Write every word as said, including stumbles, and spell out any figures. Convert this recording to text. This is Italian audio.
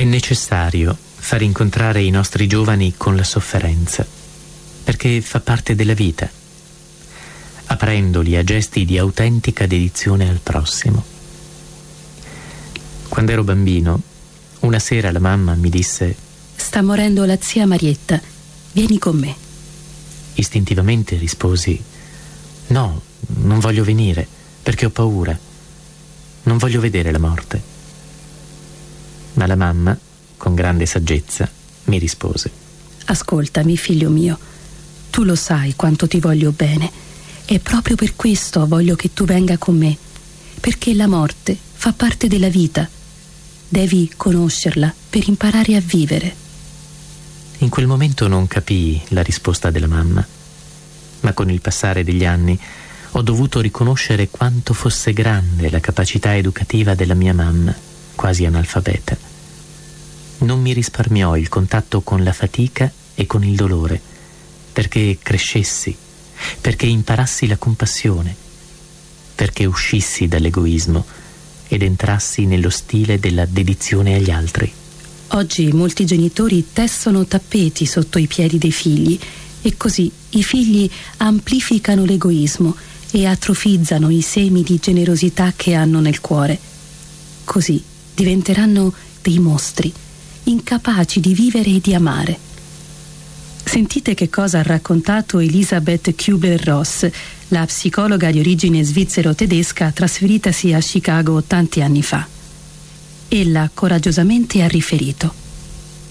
necessario far incontrare i nostri giovani con la sofferenza, perché fa parte della vita, aprendoli a gesti di autentica dedizione al prossimo. Quando ero bambino, una sera la mamma mi disse: sta morendo la zia Marietta, vieni con me. Istintivamente risposi: no, non voglio venire, perché ho paura, non voglio vedere la morte. Ma la mamma, con grande saggezza, mi rispose: ascoltami, figlio mio, tu lo sai quanto ti voglio bene, e proprio per questo voglio che tu venga con me, perché la morte fa parte della vita. Devi conoscerla per imparare a vivere. In quel momento non capii la risposta della mamma, ma con il passare degli anni ho dovuto riconoscere quanto fosse grande la capacità educativa della mia mamma, quasi analfabeta. Non mi risparmiò il contatto con la fatica e con il dolore, perché crescessi, perché imparassi la compassione, perché uscissi dall'egoismo ed entrassi nello stile della dedizione agli altri. Oggi molti genitori tessono tappeti sotto i piedi dei figli, e così i figli amplificano l'egoismo e atrofizzano i semi di generosità che hanno nel cuore. Così diventeranno dei mostri, incapaci di vivere e di amare. Sentite che cosa ha raccontato Elisabeth Kübler-Ross, la psicologa di origine svizzero-tedesca trasferitasi a Chicago tanti anni fa. Ella coraggiosamente ha riferito: